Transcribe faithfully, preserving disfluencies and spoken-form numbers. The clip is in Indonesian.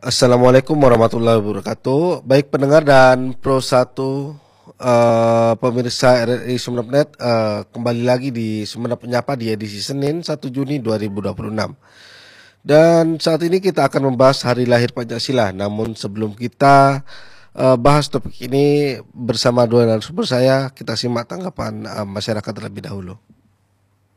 Assalamualaikum warahmatullahi wabarakatuh. Baik pendengar dan Pro satu eh, pemirsa R R I Sumeneb Net, eh, kembali lagi di Sumeneb Menyapa di edisi Senin satu Juni dua ribu dua puluh enam. Dan saat ini kita akan membahas hari lahir Pancasila. Namun sebelum kita eh, bahas topik ini bersama dua narasumber saya, kita simak tanggapan eh, masyarakat terlebih dahulu.